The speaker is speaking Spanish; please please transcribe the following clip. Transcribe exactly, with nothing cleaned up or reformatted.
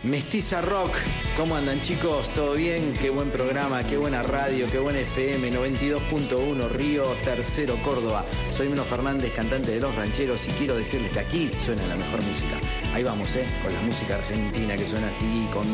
Mestiza Rock, ¿cómo andan chicos? ¿Todo bien? Qué buen programa, qué buena radio, qué buen F M, noventa y dos punto uno, Río Tercero, Córdoba. Soy Mino Fernández, cantante de Los Rancheros, y quiero decirles que aquí suena la mejor música. Ahí vamos, ¿eh? Con la música argentina que suena así, con